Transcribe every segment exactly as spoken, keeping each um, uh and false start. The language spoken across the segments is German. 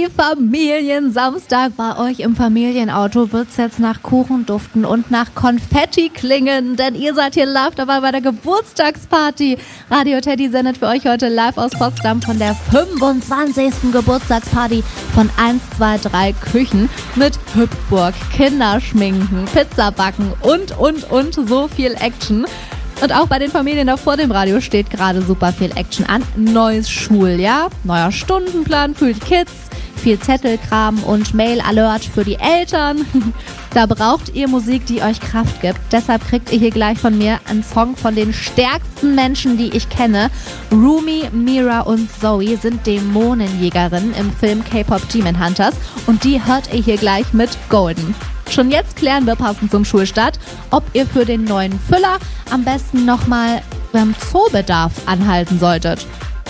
Teddy Familiensamstag. Bei euch im Familienauto wird's jetzt nach Kuchen duften und nach Konfetti klingen, denn ihr seid hier live dabei bei der Geburtstagsparty. Radio Teddy sendet für euch heute live aus Potsdam von der fünfundzwanzigsten Geburtstagsparty von eins zwei drei Küchen mit Hüpfburg, Kinderschminken, Pizzabacken und, und, und so viel Action. Und auch bei den Familien da vor dem Radio steht gerade super viel Action an. Neues Schuljahr, neuer Stundenplan für die Kids, viel Zettelkram und Mail-Alert für die Eltern. Da braucht ihr Musik, die euch Kraft gibt. Deshalb kriegt ihr hier gleich von mir einen Song von den stärksten Menschen, die ich kenne. Rumi, Mira und Zoe sind Dämonenjägerinnen im Film K-Pop Demon Hunters. Und die hört ihr hier gleich mit Golden. Schon jetzt klären wir passend zum Schulstart, ob ihr für den neuen Füller am besten nochmal beim Zoobedarf anhalten solltet.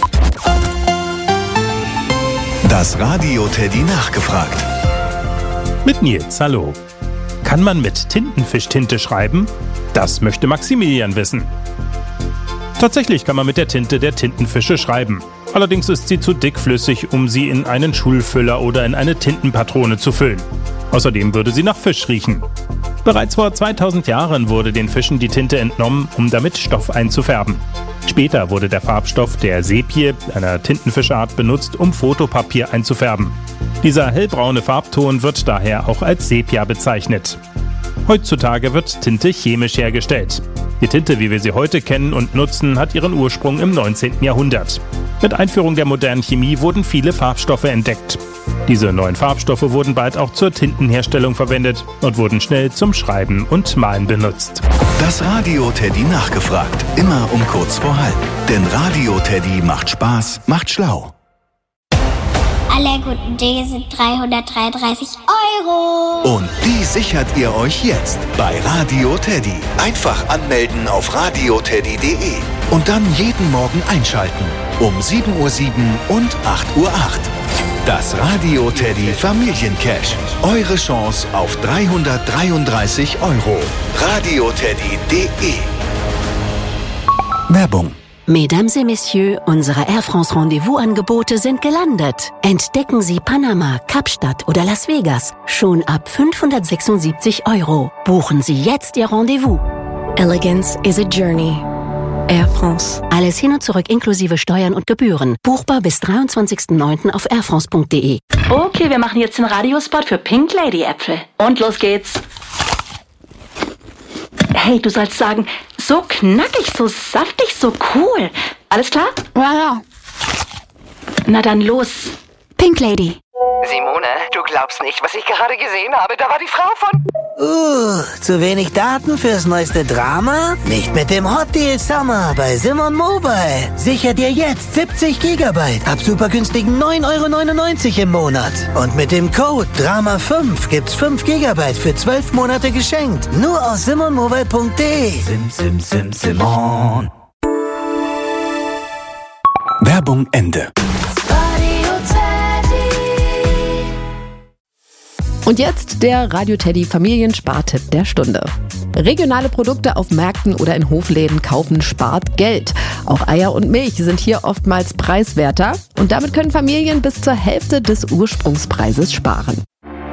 Das Radio Teddy nachgefragt. Mit Nils, hallo. Kann man mit Tintenfischtinte schreiben? Das möchte Maximilian wissen. Tatsächlich kann man mit der Tinte der Tintenfische schreiben. Allerdings ist sie zu dickflüssig, um sie in einen Schulfüller oder in eine Tintenpatrone zu füllen. Außerdem würde sie nach Fisch riechen. Bereits vor zweitausend Jahren wurde den Fischen die Tinte entnommen, um damit Stoff einzufärben. Später wurde der Farbstoff der Sepie, einer Tintenfischart, benutzt, um Fotopapier einzufärben. Dieser hellbraune Farbton wird daher auch als Sepia bezeichnet. Heutzutage wird Tinte chemisch hergestellt. Die Tinte, wie wir sie heute kennen und nutzen, hat ihren Ursprung im neunzehnten Jahrhundert. Mit Einführung der modernen Chemie wurden viele Farbstoffe entdeckt. Diese neuen Farbstoffe wurden bald auch zur Tintenherstellung verwendet und wurden schnell zum Schreiben und Malen benutzt. Das Radio Teddy nachgefragt. Immer um kurz vor halb. Denn Radio Teddy macht Spaß, macht schlau. Alle guten Dinge sind dreihundertdreiunddreißig Euro. Und die sichert ihr euch jetzt bei Radio Teddy. Einfach anmelden auf radio teddy punkt de und dann jeden Morgen einschalten. Um sieben Uhr sieben und acht Uhr acht. Das Radio Teddy Familiencash. Eure Chance auf dreihundertdreiunddreißig Euro. radio teddy punkt de. Werbung. Mesdames et Messieurs, unsere Air France Rendezvous-Angebote sind gelandet. Entdecken Sie Panama, Kapstadt oder Las Vegas schon ab fünfhundertsechsundsiebzig Euro. Buchen Sie jetzt Ihr Rendezvous. Elegance is a journey. Air France. Alles hin und zurück inklusive Steuern und Gebühren. Buchbar bis dreiundzwanzigsten neunten auf air france punkt de. Okay, wir machen jetzt den Radiospot für Pink Lady Äpfel. Und los geht's. Hey, du sollst sagen, so knackig, so saftig, so cool. Alles klar? Ja, ja. Na dann los. Pink Lady. Simone, du glaubst nicht, was ich gerade gesehen habe. Da war die Frau von... Uh, zu wenig Daten fürs neueste Drama? Nicht mit dem Hot Deal Summer bei Simon Mobile. Sicher dir jetzt siebzig Gigabyte ab super günstigen neun Euro neunundneunzig im Monat. Und mit dem Code Drama fünf gibt's fünf Gigabyte für zwölf Monate geschenkt. Nur auf simon mobile punkt de. Sim, sim, sim, Simon. Werbung Ende. Und jetzt der Radio Teddy Familienspartipp der Stunde. Regionale Produkte auf Märkten oder in Hofläden kaufen spart Geld. Auch Eier und Milch sind hier oftmals preiswerter und damit können Familien bis zur Hälfte des Ursprungspreises sparen.